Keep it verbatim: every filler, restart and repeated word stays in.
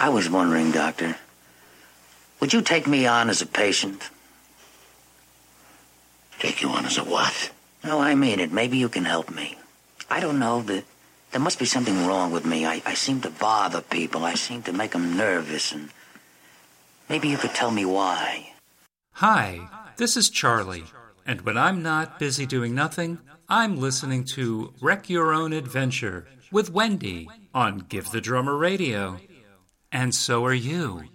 I was wondering, Doctor, would you take me on as a patient? Take you on as a what? No, I mean it. Maybe you can help me. I don't know. The, there must be something wrong with me. I, I seem to bother people. I seem to make them nervous, and maybe you could tell me why. Hi, this is Charlie, and when I'm not busy doing nothing, I'm listening to Wreck Your Own Adventure with Wendy on Give the Drummer Radio. And so are you.